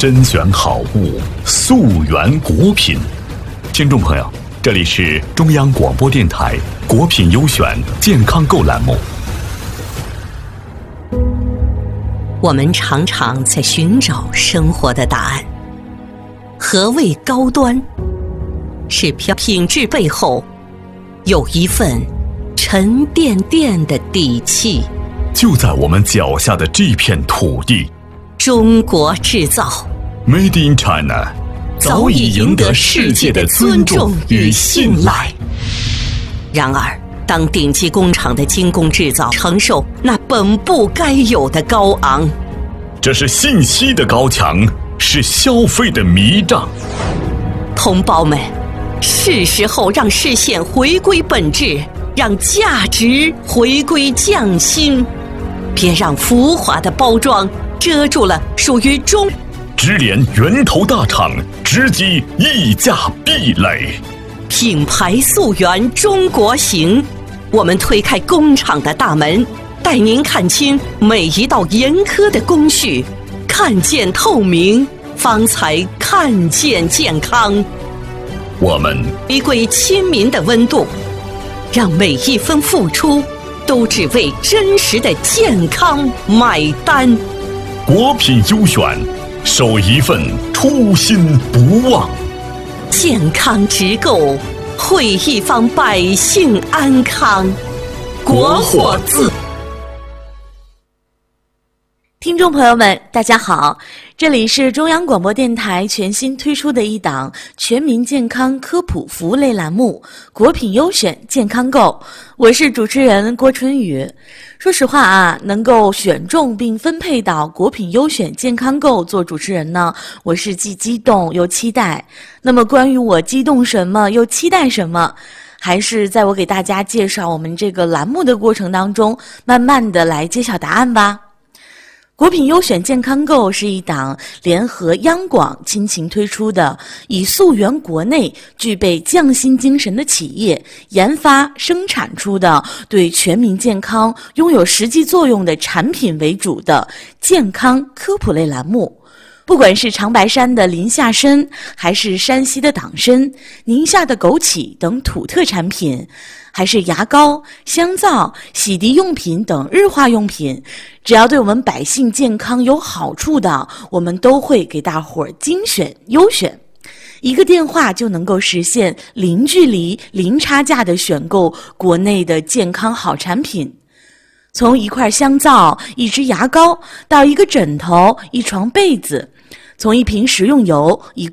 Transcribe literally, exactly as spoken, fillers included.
甄选好物，溯源国品。听众朋友，这里是中央广播电台国品优选健康购栏目。 我们常常在寻找生活的答案。何谓高端？是品质背后有一份沉甸甸的底气。 就在我们脚下的这片土地， 中国制造 Made in China 早已赢得世界的尊重与信赖。 然而，当顶级工厂的精工制造承受那本不该有的高昂， 这是信息的高墙，是消费的迷障。 同胞们，是时候让视线回归本质，让价值回归匠心，别让浮华的包装遮住了属于中。 直连源头大厂，直击溢价壁垒。 品牌溯源中国行，我们推开工厂的大门，带您看清每一道严苛的工序，看见透明，方才看见健康。 我们回归亲民的温度，让每一分付出都只为真实的健康买单。 国品优选，守一份初心不忘。 健康直购，惠一方百姓安康。国货自。 听众朋友们，大家好，这里是中央广播电台全新推出的一档全民健康科普服务类栏目《国品优选健康购》，我是主持人郭春雨。说实话啊，能够选中并分配到国品优选健康购做主持人呢，我是既激动又期待。那么关于我激动什么又期待什么，还是在我给大家介绍我们这个栏目的过程当中，慢慢的来揭晓答案吧。国品优选健康购是一档联合央广倾情推出的，以溯源国内具备匠心精神的企业研发生产出的对全民健康拥有实际作用的产品为主的健康科普类栏目。不管是长白山的林下参，还是山西的党参、宁夏的枸杞等土特产品，还是牙膏、香皂、洗涤用品等日化用品，只要对我们百姓健康有好处的，我们都会给大伙儿精选优选。一个电话就能够实现零距离、零差价的选购国内的健康好产品。从一块香皂、一支牙膏，到一个枕头、一床被子；从一瓶食用油、一